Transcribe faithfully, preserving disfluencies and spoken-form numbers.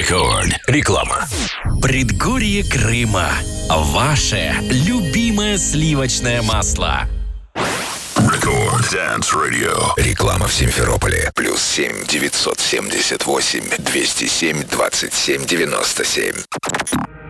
Рекорд. Реклама. Предгорье Крыма. Ваше любимое сливочное масло. Рекорд Dance Radio. Реклама в Симферополе. Плюс семь девятьсот семьдесят восемь двести семь двадцать семь девяносто семь.